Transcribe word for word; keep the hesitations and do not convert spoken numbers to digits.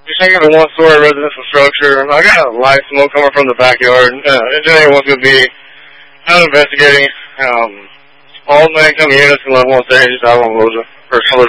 Just thinking of a one-story residential structure. I got a light smoke coming from the backyard. Uh, engineer wants to be out investigating. Um, all the incoming units in level one stage, I won't lose it. Or